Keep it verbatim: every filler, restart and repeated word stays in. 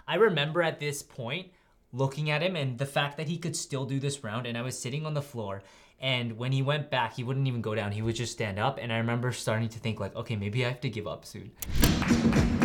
I remember at this point looking at him and the fact that he could still do this round, and I was sitting on the floor, and when he went back, he wouldn't even go down. He would just stand up, and I remember starting to think like, okay, maybe I have to give up soon.